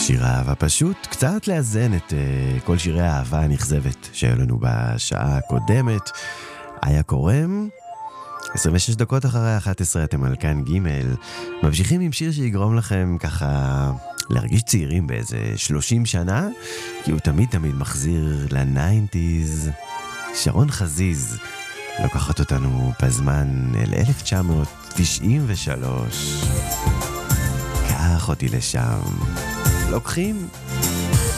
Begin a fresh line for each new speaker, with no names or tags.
שיר אהבה פשוט, קצת לאזן את כל שירי האהבה הנכזבת שהיו לנו בשעה הקודמת. היה קורם, 26 דקות אחרי 11 אתם על כאן ג' ממשיכים עם שיר שיגרום לכם ככה להרגיש צעירים באיזה 30 שנה, כי הוא תמיד תמיד מחזיר ל-90s. שרון חזיז לוקחת אותנו בזמן אל 1993. קח אותי לשם. לוקחים